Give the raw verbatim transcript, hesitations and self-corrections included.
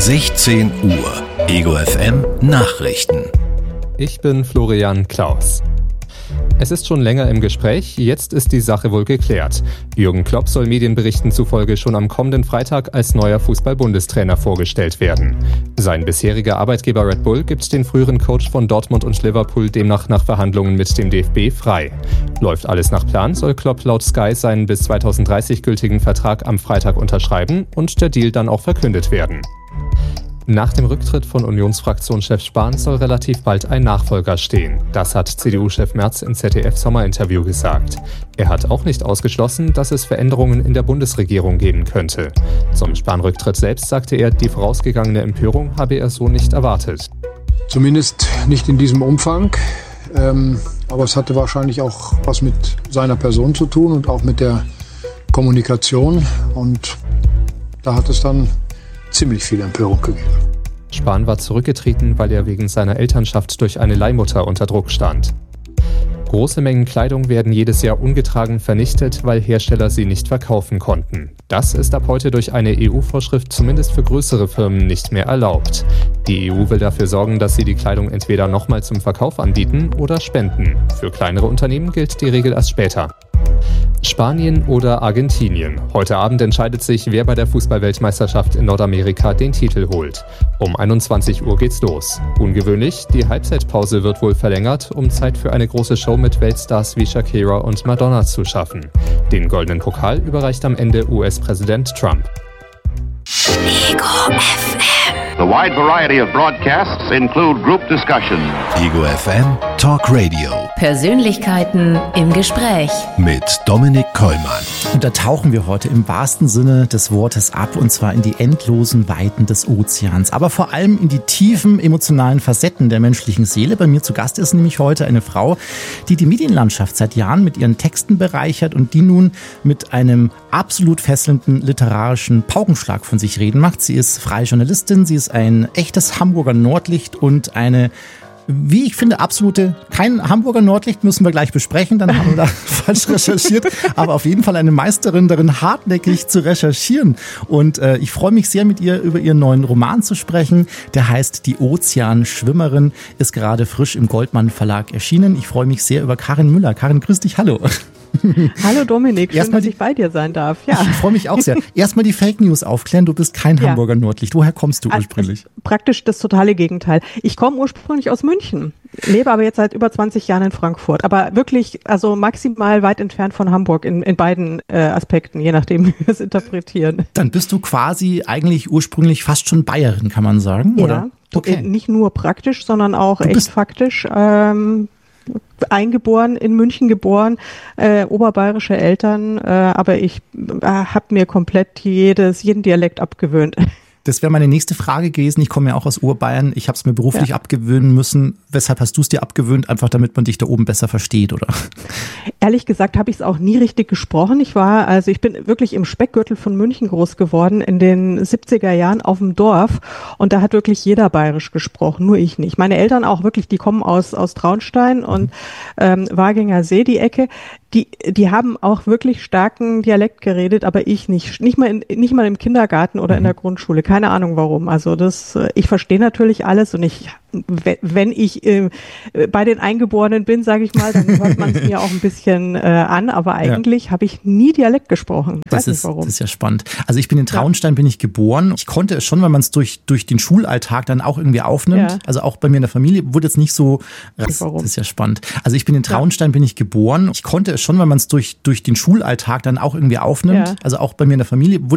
sechzehn Uhr, Ego F M Nachrichten. Ich bin Florian Klaus. Es ist schon länger im Gespräch, jetzt ist die Sache wohl geklärt. Jürgen Klopp soll Medienberichten zufolge schon am kommenden Freitag als neuer Fußball-Bundestrainer vorgestellt werden. Sein bisheriger Arbeitgeber Red Bull gibt den früheren Coach von Dortmund und Liverpool demnach nach Verhandlungen mit dem D F B frei. Läuft alles nach Plan, soll Klopp laut Sky seinen bis zweitausenddreißig gültigen Vertrag am Freitag unterschreiben und der Deal dann auch verkündet werden. Nach dem Rücktritt von Unionsfraktionschef Spahn soll relativ bald ein Nachfolger stehen. Das hat C D U-Chef Merz im Z D F-Sommerinterview gesagt. Er hat auch nicht ausgeschlossen, dass es Veränderungen in der Bundesregierung geben könnte. Zum Spahn-Rücktritt selbst sagte er, die vorausgegangene Empörung habe er so nicht erwartet. Zumindest nicht in diesem Umfang. Ähm, aber es hatte wahrscheinlich auch was mit seiner Person zu tun und auch mit der Kommunikation. Und da hat es dann ziemlich viel Empörung gegeben. Spahn war zurückgetreten, weil er wegen seiner Elternschaft durch eine Leihmutter unter Druck stand. Große Mengen Kleidung werden jedes Jahr ungetragen vernichtet, weil Hersteller sie nicht verkaufen konnten. Das ist ab heute durch eine E U-Vorschrift zumindest für größere Firmen nicht mehr erlaubt. Die E U will dafür sorgen, dass sie die Kleidung entweder nochmal zum Verkauf anbieten oder spenden. Für kleinere Unternehmen gilt die Regel erst später. Spanien oder Argentinien. Heute Abend entscheidet sich, wer bei der Fußball-Weltmeisterschaft in Nordamerika den Titel holt. Um einundzwanzig Uhr geht's los. Ungewöhnlich, die Halbzeitpause wird wohl verlängert, um Zeit für eine große Show mit Weltstars wie Shakira und Madonna zu schaffen. Den goldenen Pokal überreicht am Ende U S-Präsident Trump. Ego F M. The wide variety of broadcasts include group discussion. Ego F M Talk Radio. Persönlichkeiten im Gespräch. Mit Dominik Kollmann. Und da tauchen wir heute im wahrsten Sinne des Wortes ab, und zwar in die endlosen Weiten des Ozeans, aber vor allem in die tiefen emotionalen Facetten der menschlichen Seele. Bei mir zu Gast ist nämlich heute eine Frau, die die Medienlandschaft seit Jahren mit ihren Texten bereichert und die nun mit einem absolut fesselnden literarischen Paukenschlag von sich reden macht. Sie ist freie Journalistin, sie ist ein echtes Hamburger Nordlicht und eine, wie ich finde, absolute, kein Hamburger Nordlicht, müssen wir gleich besprechen, dann haben wir da falsch recherchiert, aber auf jeden Fall eine Meisterin darin, hartnäckig zu recherchieren. Und äh, ich freue mich sehr, mit ihr über ihren neuen Roman zu sprechen. Der heißt Die Ozeanschwimmerin, ist gerade frisch im Goldmann Verlag erschienen. Ich freue mich sehr über Karin Müller. Karin, grüß dich, hallo. Hallo Dominik, schön, Erstmal dass die, ich bei dir sein darf. Ja. Ich freue mich auch sehr. Erstmal die Fake News aufklären, du bist kein ja. Hamburger Nordlicht. Woher kommst du ursprünglich? Also praktisch das totale Gegenteil. Ich komme ursprünglich aus München, lebe aber jetzt seit über zwanzig Jahren in Frankfurt. Aber wirklich, also maximal weit entfernt von Hamburg in, in beiden äh, Aspekten, je nachdem, wie wir es interpretieren. Dann bist du quasi eigentlich ursprünglich fast schon Bayerin, kann man sagen, ja, oder? Okay. Nicht nur praktisch, sondern auch du echt faktisch. Ähm, eingeboren, in München geboren, äh, oberbayerische Eltern, äh, aber ich äh, habe mir komplett jedes, jeden Dialekt abgewöhnt. Das wäre meine nächste Frage gewesen. Ich komme ja auch aus Urbayern. Ich habe es mir beruflich ja. abgewöhnen müssen. Weshalb hast du es dir abgewöhnt? Einfach damit man dich da oben besser versteht, oder? Ehrlich gesagt habe ich es auch nie richtig gesprochen. Ich war, also ich bin wirklich im Speckgürtel von München groß geworden, in den siebziger Jahren auf dem Dorf. Und da hat wirklich jeder bayerisch gesprochen, nur ich nicht. Meine Eltern auch wirklich, die kommen aus, aus Traunstein und ähm, Waginger See, die Ecke. Die, die haben auch wirklich starken Dialekt geredet, aber ich nicht. Nicht mal, in, nicht mal im Kindergarten oder in der Grundschule. Keine Ahnung warum. Also das, ich verstehe natürlich alles und ich, wenn ich äh, bei den Eingeborenen bin, sage ich mal, dann hört man es mir auch ein bisschen äh, an, aber eigentlich ja. habe ich nie Dialekt gesprochen. Ich das, weiß nicht ist, warum. das ist ja spannend. Also ich bin in Traunstein, ja. bin ich geboren. Ich konnte es schon, weil man es durch, durch den Schulalltag dann auch irgendwie aufnimmt. Ja. Also auch bei mir in der Familie wurde jetzt nicht so, das, das ist ja spannend. Also ich bin in Traunstein, ja. bin ich geboren. Ich konnte es schon, weil man es durch, durch den Schulalltag dann auch irgendwie aufnimmt. Ja. Also auch bei mir in der Familie wurde